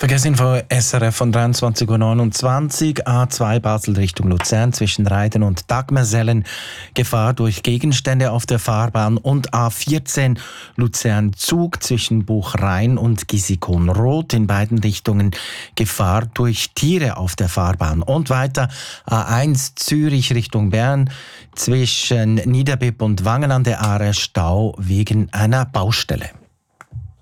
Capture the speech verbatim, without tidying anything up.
Verkehrsinfo S R F von dreiundzwanzig Uhr neunundzwanzig, A zwei Basel Richtung Luzern zwischen Reiden und Dagmersellen, Gefahr durch Gegenstände auf der Fahrbahn, und A vierzehn Luzern Zug zwischen Buchrhein und Gisikon-Roth in beiden Richtungen, Gefahr durch Tiere auf der Fahrbahn. Und weiter A eins Zürich Richtung Bern zwischen Niederbipp und Wangen an der Aare, Stau wegen einer Baustelle.